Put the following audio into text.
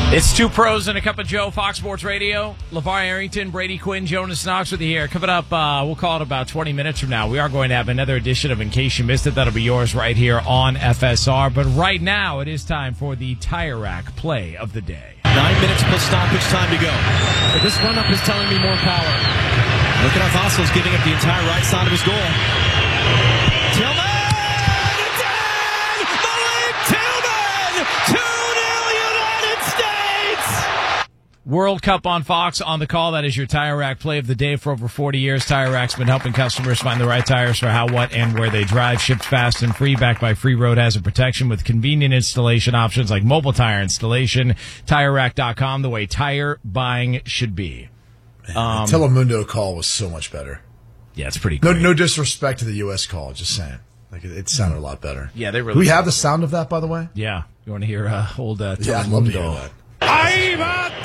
It's Two Pros and a Cup of Joe, Fox Sports Radio. LeVar Arrington, Brady Quinn, Jonas Knox with you here. Coming up, we'll call it about 20 minutes from now. We are going to have another edition of In Case You Missed It. That'll be yours right here on FSR. But right now, it is time for the Tire Rack Play of the Day. 9 minutes plus stoppage time to go. But this run-up is telling me more power. Look at how Fossil's giving up the entire right side of his goal. Tillman! It's in! Malik Tillman! 2-0 United States! World Cup on Fox on the call. That is your Tire Rack Play of the Day. For over 40 years, Tire Rack's been helping customers find the right tires for how, what, and where they drive. Shipped fast and free, backed by free road hazard protection with convenient installation options like mobile tire installation. TireRack.com, the way tire buying should be. The Telemundo call was so much better. Yeah, it's pretty great. No disrespect to the U.S. call, just saying. Like it sounded a lot better. Yeah, they really. Do we have the sound of that, by the way? Yeah. You want to hear old Telemundo? Yeah, I'd love to hear that.